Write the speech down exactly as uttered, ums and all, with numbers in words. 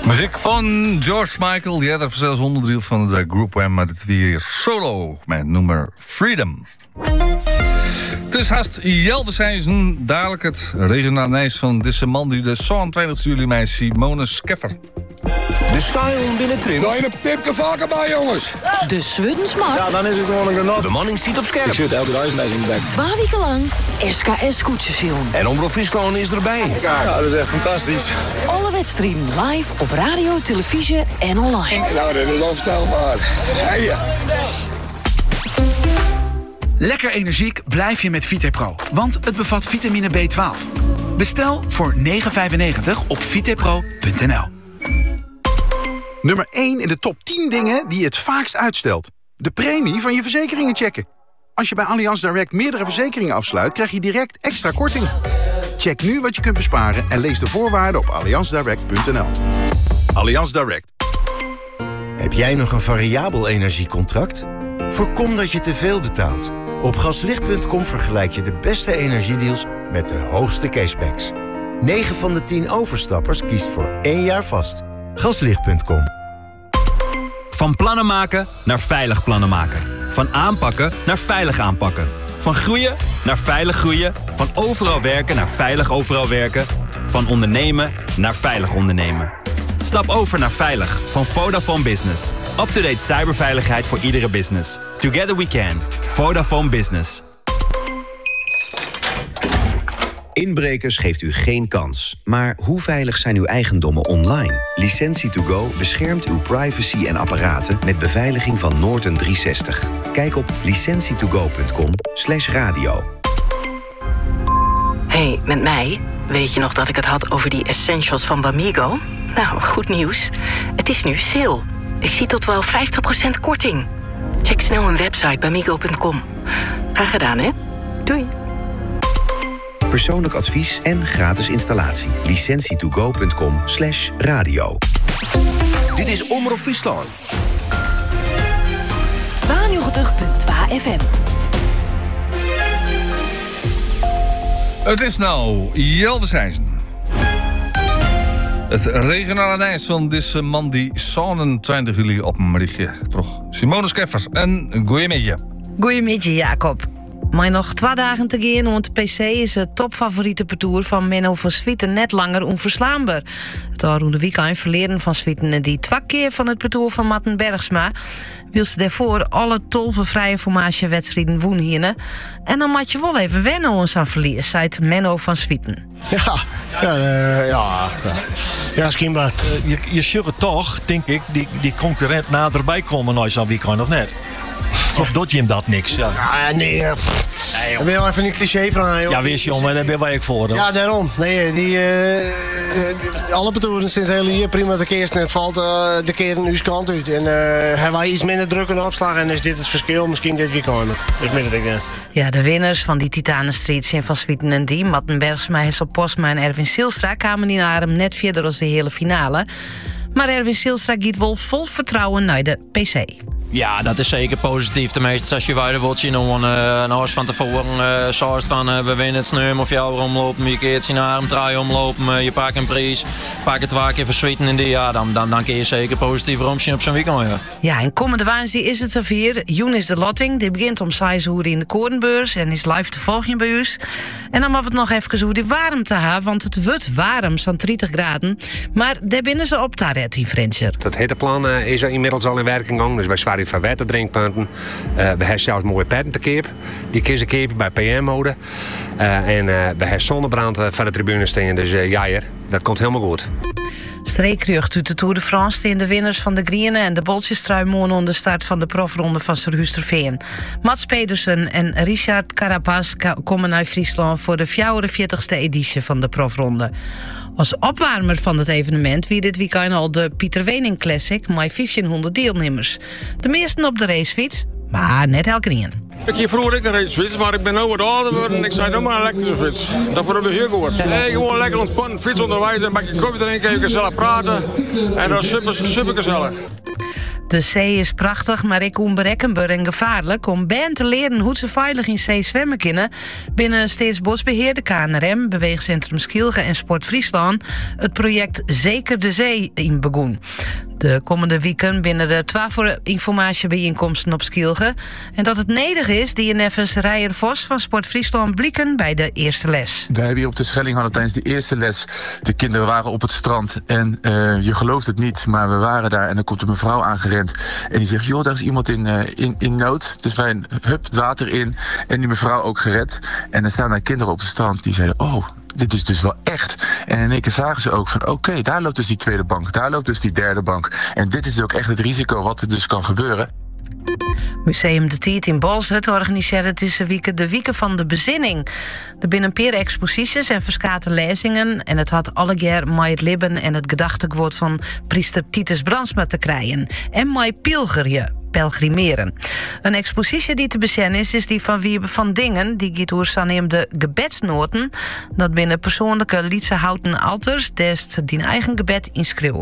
Muziek van George Michael. Die had er zelfs onderdeel van de Group Wham, maar dit weer solo met nummer Freedom. Het is haast Jelderseizen. Dadelijk het regionaal nieuws van deze man die de zevenentwintigste juli met Simone Skeffer. De Sion binnen Trint. Daar een tipje vaker bij, jongens. De Swuddensmart. Ja, dan is het gewoon een genot. De manning ziet op scherp. Ik zit elke dag met in de bek. Twee weken lang S K S Koetsjesjoen. En Omroep Friesland is erbij. Ja, dat is echt fantastisch. Alle wedstrijden live op radio, televisie en online. Nou, dat is onvoorstelbaar. Hey, ja. Lekker energiek blijf je met Vitepro, want het bevat vitamine B twaalf. Bestel voor negen vijfennegentig op vitepro punt n l. Nummer één in de top tien dingen die je het vaakst uitstelt. De premie van je verzekeringen checken. Als je bij Allianz Direct meerdere verzekeringen afsluit, krijg je direct extra korting. Check nu wat je kunt besparen en lees de voorwaarden op allianz direct punt n l. Allianz Direct. Heb jij nog een variabel energiecontract? Voorkom dat je te veel betaalt. Op gaslicht punt com vergelijk je de beste energiedeals met de hoogste cashbacks. negen van de tien overstappers kiest voor één jaar vast. gaslicht punt com. Van plannen maken naar veilig plannen maken. Van aanpakken naar veilig aanpakken. Van groeien naar veilig groeien. Van overal werken naar veilig overal werken. Van ondernemen naar veilig ondernemen. Stap over naar Veilig van Vodafone Business. Up-to-date cyberveiligheid voor iedere business. Together we can. Vodafone Business. Inbrekers geeft u geen kans. Maar hoe veilig zijn uw eigendommen online? Licentie to go beschermt uw privacy en apparaten met beveiliging van Norton driehonderdzestig. Kijk op licentie to go punt com slash radio. Hey, met mij? Weet je nog dat ik het had over die essentials van Bamigo? Nou, goed nieuws. Het is nu sale. Ik zie tot wel vijftig procent korting. Check snel een website bamigo punt com. Graag gedaan, hè? Doei. Persoonlijk advies en gratis installatie. licentie to go punt com slash radio. Dit is Omroep Friesland. tweeënnegentig punt twee F M. Het is nou Jelderseizen. Het regionale nieuws van deze man die zevenentwintig juli op een berichtje terug. Simone Skeffer, een goeiemiddag. Goeiemiddag, Jacob. Maar nog twee dagen te gaan, want de P C is het topfavoriete parcours van Menno van Swieten net langer onverslaanbaar. Het Aroende weekend verleden van Swieten die twee keer van het parcours van Matten Bergsma. Wil ze daarvoor alle tolvervrije formatiewedstrijden woenen. En dan moet je wel even wennen ons aan verlies, zei Menno van Swieten. Ja, ja, uh, ja, ja. Ja, schijnbaar. Uh, je, je zult toch, denk ik, die, die concurrent naderbij komen naar zo'n weekend of net? Of doet je hem dat niks? Ja, ja nee, uh, nee joh. Dan ben je wel even een cliché van, joh. Ja, wist je, maar daar ben wij ook voor. Hoor. Ja, daarom. Nee, die, uh, uh, alle patrouilles zitten heel hier prima de keer net valt uh, de keer een uur kant uit. En uh, hebben wij iets minder druk en opslag en is dit het verschil misschien dit weekend. Ik weet het ik, ja. Ja, de winnaars van die Titanenstrijd zijn van Swieten en die. Matten Bergsma, Hessel Postma en Erwin Silstra kwamen in Arem net verder als de hele finale. Maar Erwin Silstra giet wel vol vertrouwen naar de P C. Ja, dat is zeker positief. Tenminste, als je verder wilt zien, dan uh, een huis van tevoren uh, zoals van uh, we winnen het sneum of jou omlopen, je keert zien arm, draai omlopen, uh, je pakt een prijs, pak het twee keer verswieten in die, ja, dan, dan, dan kun je zeker positief romzien op zo'n weekend. Ja. Ja, en komende woensdag is het zover. Joen is de lotting, die begint om zes uur in de Korenbeurs en is live te volgen bij u. En dan mag het nog even hoe die warmte hebben, want het wordt warm, zo'n dertig graden. Maar daar binnen ze op Taret in Frencher. Het hitteplan uh, is er inmiddels al in werking gang, dus wij zwaaien van waterdrinkpunten. Uh, we hebben zelfs mooie petten te keep. Die kiezen keep bij P M-mode. Uh, en uh, we hebben zonnebrand uh, van de tribune staan, dus uh, ja, dat komt helemaal goed. Streekrecht uit de Tour de France tegen de winnaars van de Grienen en de Boltjestrui onder de start van de profronde van Serhusterveen. Mats Pedersen en Richard Carapaz komen naar Friesland voor de vijfenveertigste editie van de profronde. Als opwarmer van het evenement wie dit weekend al de Pieter Wening Classic met vijftienhonderd deelnemers. De meesten op de racefiets, maar net elke een. Ik hier vroeger ik een racefiets, maar ik ben nu wat ouder geworden en ik zei, doe maar een elektrische fiets. Daarvoor heb ik hier gehoord. Nee, gewoon lekker ontspannen, fiets onderwijs, een bakje koffie drinken, even gezellig praten. En dat is super, super gezellig. De zee is prachtig, maar ook onberekenbaar en gevaarlijk. Om ben te leren hoe ze veilig in zee zwemmen kunnen, binnen steeds bosbeheerder K N R M, Beweegcentrum Skilge en Sport Friesland het project Zeker de Zee in begonnen. De komende weken binnen de twaalf informatiebijeenkomsten op Skilge. En dat het nedig is, die Neffens Rijer Vos van Sport Friesland blikken bij de eerste les. We hebben hier op de Schelling hadden tijdens de eerste les. De kinderen waren op het strand en uh, je gelooft het niet, maar we waren daar en dan komt een mevrouw aangerend. En die zegt, joh, daar is iemand in, uh, in, in nood. Dus wij hup het water in en die mevrouw ook gered. En dan staan daar kinderen op het strand die zeiden, oh, dit is dus wel echt. En in één keer zagen ze ook van, oké, okay, daar loopt dus die tweede bank, daar loopt dus die derde bank. En dit is ook echt het risico wat er dus kan gebeuren. Museum De Tiet in Balzert organiseerde deze week de Wieken van de Bezinning. Er binnen peer exposities en verskate lezingen en het had alle keer met het libben en het gedachtewoord van priester Titus Brandsma te krijgen. En met pilgerje. Pelgrimeren. Een expositie die te bezien is, is die van Wiebe van Dingen, die giet oer saneem de gebedsnoten, dat binnen persoonlijke liedse houten alters, dest die eigen gebed inschreeuwen.